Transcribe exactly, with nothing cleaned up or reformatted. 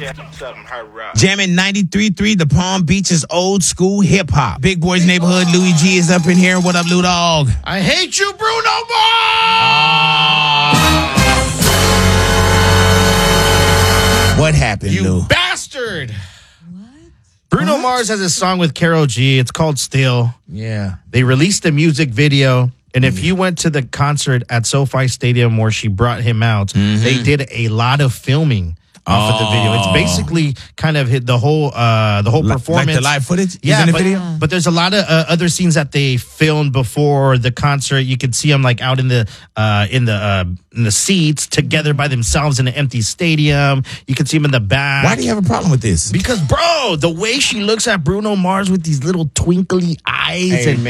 Jamming ninety-three point three, the Palm Beaches old school hip hop. Big Boys Neighborhood, Louis G is up in here. What up, Lou Dog? I hate you, Bruno Mars! What happened, You Lou? bastard! What? Bruno what? Mars has a song with Karol G. It's called Still. Yeah. They released a music video. And if you went to the concert at SoFi Stadium where she brought him out, mm-hmm. they did a lot of filming off oh. of the video. It's basically kind of hit the whole uh, the whole performance. Like the live footage? Yeah, in the but, video? but there's a lot of uh, other scenes that they filmed before the concert. You could see them like out in the uh, in the uh, in the seats together by themselves in an empty stadium. You can see them in the back. Why do you have a problem with this? Because, bro, the way she looks at Bruno Mars with these little twinkly eyes hey, and man.